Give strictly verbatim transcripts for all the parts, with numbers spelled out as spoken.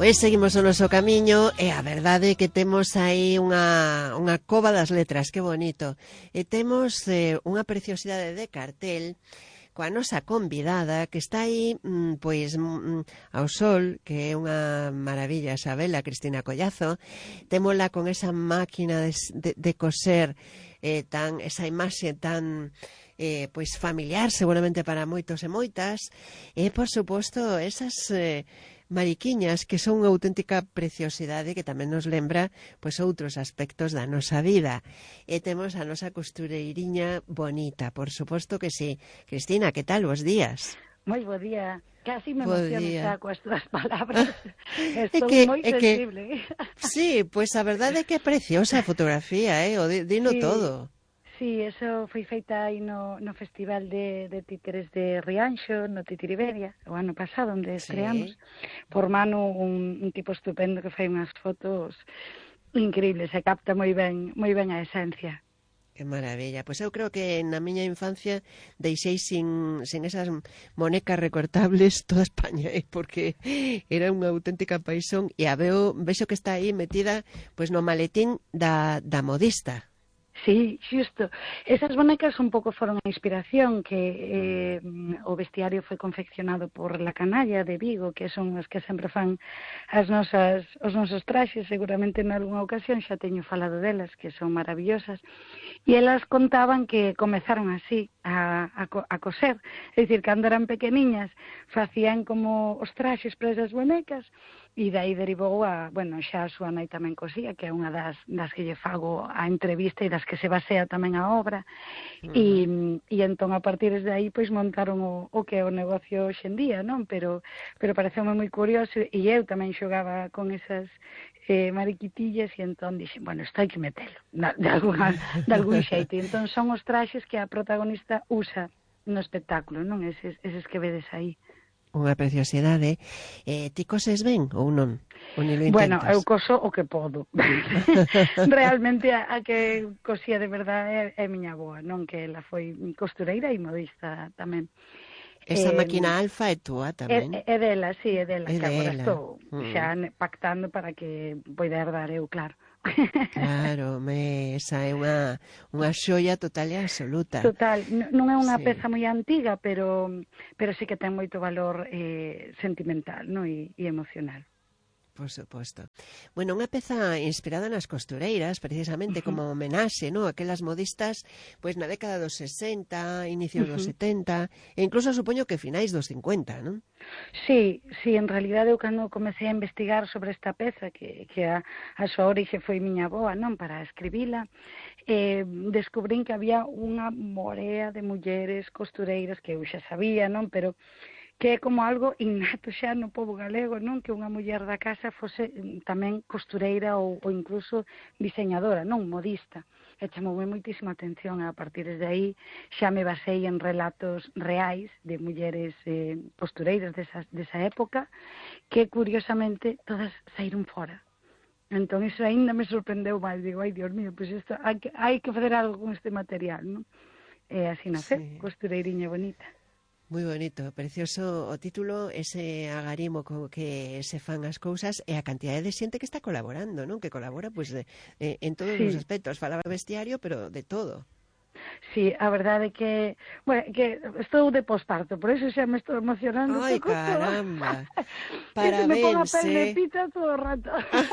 Pois seguimos o noso camiño e a verdade é que temos aí unha, unha cova das letras, que bonito. E temos eh, unha preciosidade de cartel coa nosa convidada que está aí mm, pois mm, ao sol, que é unha maravilla, Sabela Cristina Collazo. Témola con esa máquina de, de, de coser eh, tan, esa imaxe tan eh, pois familiar seguramente para moitos e moitas, e por suposto esas eh, mariquiñas que son unha auténtica preciosidade que tamén nos lembra pois outros aspectos da nosa vida. E temos a nosa costureiriña bonita, por suposto que sí. Cristina, que tal? Bos días. Moi bo día. Casi me Bo emociono día. xa coas túas palabras. É Estou que, moi é que, sensible. sí, pois a verdade é que é preciosa a fotografía, eh? O di- dino Sí, todo. sí, eso foi feita aí no, no Festival de, de Títeres de Rianxo, no Titiriberia, o ano pasado, onde estreamos, Sí. por mano un, un tipo estupendo que fai unhas fotos increíbles, e capta moi ben, moi ben a esencia. Que maravilla. Pois eu creo que na miña infancia deixei sin, sin esas monecas recortables toda España, eh? Porque era unha auténtica paixón e a veo, vexo que está aí metida pois no maletín da, da modista. Sí, xusto. Esas bonecas un pouco foron a inspiración que eh, o vestiario foi confeccionado por La Canalla de Vigo, que son as que sempre fan as nosas, os nosos traxes, seguramente en algunha ocasión xa teño falado delas, que son maravillosas. E elas contaban que comezaron así a, a, a coser, é dicir, cando eran pequeniñas facían como os traxes para esas bonecas e dai derivou a, bueno, xa a súa nai tamén cosía, que é unha das, das que lle fago a entrevista e das que se basea tamén a obra. Uh-huh. E, e entón a partir de aí pois montaron o, o que é o negocio hoxe en día, non? Pero, pero pareceume moi curioso e eu tamén xogaba con esas eh, mariquitillas e entón dixen, bueno, isto hai que metelo na, de, alguna, de algún xeito. E entón son os traxes que a protagonista usa no espectáculo, non? Eses, eses que vedes aí. Unha preciosidade. Eh, ti coses ben ou non? Ou ni lo intentas? Bueno, eu coso o que podo. Realmente a, a que cosía de verdade é, é miña avoa, non? Que ela foi costureira e modista tamén. Esa eh, máquina alfa é túa tamén? É, é dela, sí, é dela, É que agora dela. estou Mm. xa pactando para que poida herdar eu, claro. Claro, me, esa é unha, unha xoia total e absoluta. Total, non é unha Sí. peza moi antiga, pero pero sí que ten moito valor eh, sentimental, no? e, e emocional. Por suposto. Bueno, unha peza inspirada nas costureiras, precisamente Uh-huh. como homenaxe, ¿no? Aquelas modistas, pois na década dos sesenta, inicios Uh-huh. dos setenta, e incluso supoño que finais dos cincuenta, non? Sí, sí, en realidade eu cando comecei a investigar sobre esta peza, que, que a, a súa orixe foi miña avoa, non, para escribila, eh, descubrín que había unha morea de mulleres costureiras que eu xa sabía, non, pero que é como algo innato xa no pobo galego, non? Que unha muller da casa fose tamén costureira ou, ou incluso diseñadora, non? Modista. E chamoume moitísima atención, a partir de aí xa me basei en relatos reais de mulleres eh, costureiras desa, desa época, que curiosamente todas saíron fora. Entón iso aínda me sorprendeu máis, digo, ai Dios mío, pois isto hai que, hai que fazer algo con este material, non? E así nace, sí. Costureiriña bonita. Moi bonito, precioso o título, ese agarimo co que se fan as cousas e a cantidade de xente que está colaborando, non? Que colabora pois de, eh, en todos sí. os aspectos, falaba vestiario, pero de todo. Sí, a verdade que, bueno, que estou de posparto, por eso xa me estou emocionando. Ai, caramba. Parabéns, que se me pon a pel eh? de pita todo o rato.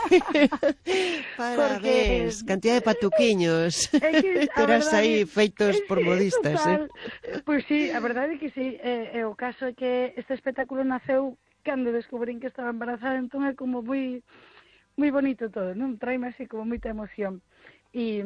Parabéns, porque... cantidad de patuquiños. É que, terás verdade, aí feitos por modistas, total. eh? Pois sí, a verdade é que sí, e, e o caso é que este espectáculo naceu cando descubrín que estaba embarazada, entón é como moi moi bonito todo, non? Traime así como moita emoción. E...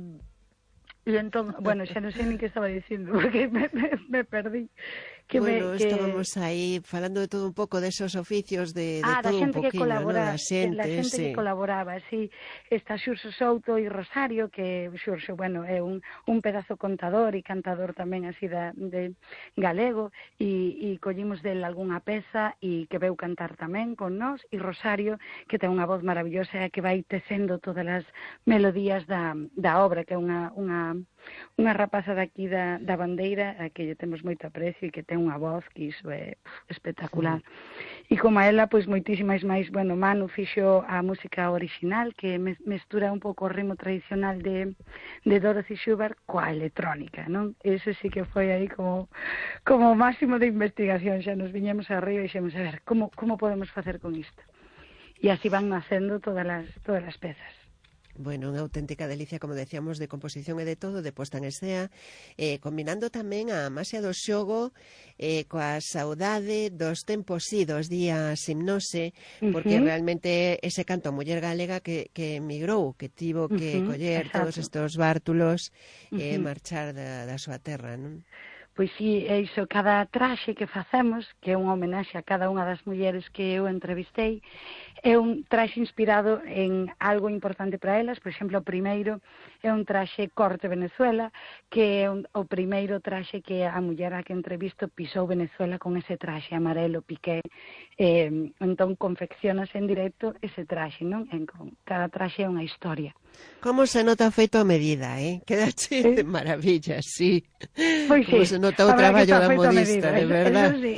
E entón, bueno, xa non sei nin que estaba dicindo, porque me, me, me perdí. Que bueno, me, que... estábamos aí falando de todo un pouco desos oficios de, de ah, todo un poquinho, ¿no? Da xente, da xente sí. que colaboraba, sí. Está Xurxo Souto e Rosario, que Xurxo, bueno, é un, un pedazo contador e cantador tamén así da, de galego, e, e collimos del algunha peza e que veu cantar tamén con nós, e Rosario, que ten unha voz maravillosa e que vai tecendo todas as melodías da, da obra, que é unha, unha unha rapaza daqui da, da Bandeira, a que lle temos moito aprecio e que ten unha voz que iso é pff, espectacular. Mm. E como a ela, pois moitísimas máis, bueno, Manu fixo a música original, que mestura un pouco o ritmo tradicional de, de Dorothy Schubert coa electrónica, non? Ese sí que foi aí como, como o máximo de investigación, xa nos viñemos arriba e xemos a ver, como, como podemos facer con isto? E así van nacendo todas as, todas as pezas. Bueno, unha auténtica delicia, como decíamos, de composición e de todo, de posta en escena, eh, combinando tamén a máxia do xogo eh, coa saudade dos tempos sí, dos días hipnose, porque uh -huh. realmente ese canto a muller galega que, que emigrou, que tivo que uh -huh, coller exacto. todos estos bártulos e uh -huh. marchar da, da súa terra, non? Pois sí, é iso, cada traxe que facemos, que é unha homenaxe a cada unha das mulleres que eu entrevistei, é un traxe inspirado en algo importante para elas. Por exemplo, o primeiro é un traxe corte Venezuela, que é un, o primeiro traxe que a muller a que entrevisto pisou Venezuela con ese traxe amarelo piqué. Eh, entón, confeccionase en directo ese traxe, non? En, cada traxe é unha historia. Como se nota feito a medida, eh? Quedache de maravilla, sí. Pois sí, como se nota o traballo da modista, de verdad. Eso sí.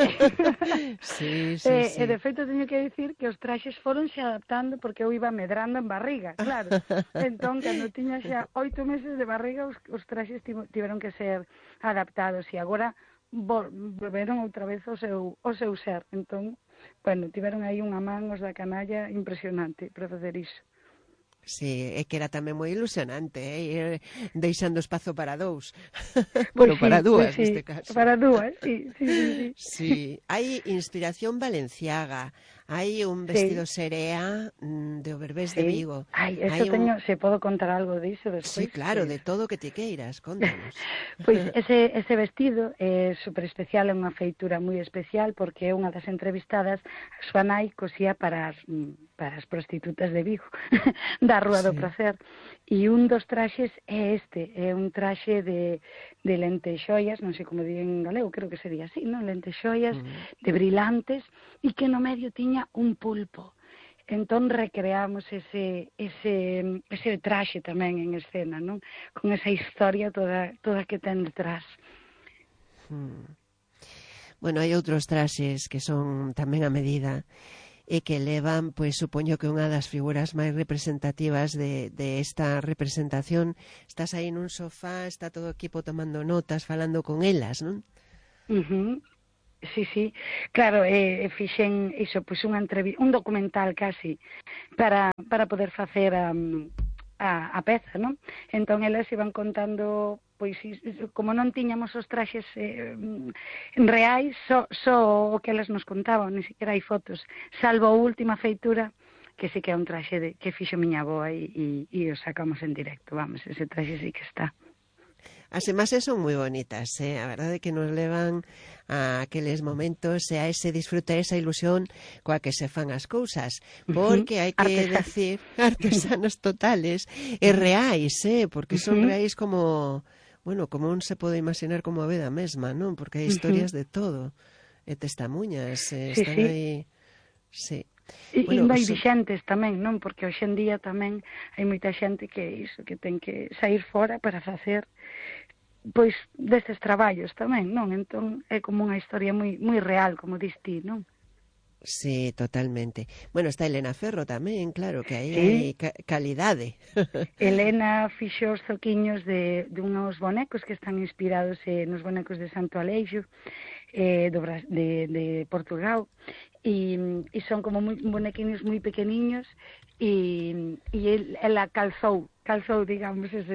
sí, sí, eh, sí. E de feito teño que dicir que os traxes foronse adaptando porque eu iba medrando en barriga, claro. Entón, cando tiña xa oito meses de barriga, os, os traxes tiveron que ser adaptados e agora volveron outra vez ao seu, ao seu ser. Entón, bueno, tiveron aí unha man os da canalla impresionante para facer iso. Sí, é que era tamén moi ilusionante, eh? Ir deixando espazo para dous. Bueno, pues para sí, dúas, pues sí, neste caso. Para dúas, sí, sí, sí. Sí, sí. Hai inspiración valenciaga, hai un vestido sí. serea de Oberbés sí. de Vigo. Ai, eso hai teño, un... se podo contar algo diso despois. Sí, claro, pues... de todo que te queiras, contanos. Pois pues ese, ese vestido é super especial, é unha feitura moi especial, porque é unha das entrevistadas, a súa nai cosía para as, para as prostitutas de Vigo, da Rúa sí. do Pracer. E un dos traxes é este, é un traxe de, de lentexoias, non sei como diren en galego, creo que sería así, non? Lentexoias uh -huh. de brillantes, e que no medio tiña un pulpo. Entón recreamos ese, ese, ese traxe tamén en escena, non? Con esa historia toda, toda que ten detrás. Hmm. Bueno, hai outros traxes que son tamén a medida, e que levan, pois, supoño que unha das figuras máis representativas de, de esta representación. Estás aí nun sofá, está todo o equipo tomando notas, falando con elas, non? Uh -huh. Sí, sí, claro, eh, fixen iso, pois unha entrevista, un documental casi, para, para poder facer a, a, a peza, non? Entón elas iban contando, pois como non tiñamos os traxes eh, reais, só, só o que elas nos contaban, ni siquiera hai fotos, salvo a última feitura, que sí que é un traxe de, que fixo miña avoa e, e, e o sacamos en directo, vamos, ese traxe sí que está. As imaxes son moi bonitas, eh? A verdade é que nos levan a aqueles momentos e a ese disfrute, a esa ilusión coa que se fan as cousas, porque hai que Artesan. decir artesanos totales e reais, eh? Porque son reais como, bueno, como un se pode imaginar como a vida mesma, non? Porque hai historias de todo, e testamuñas, eh, sí, están sí. aí, sí. E bueno, hai vixentes tamén, non? Porque hoxe en día tamén hai moita xente que iso, que ten que sair fora para facer pois destes traballos tamén, non? Entón é como unha historia moi moi real, como dis ti, non? Sí, totalmente. Bueno, está Elena Ferro tamén, claro, que aí sí. hai ca calidade. Elena fixo os zoquiños de, de unhos bonecos que están inspirados eh, nos bonecos de Santo Aleixo, eh, do, de, de Portugal, e, e son como moi, bonequiños moi pequeniños, e, e el, ela calzou, calzou, digamos, ese,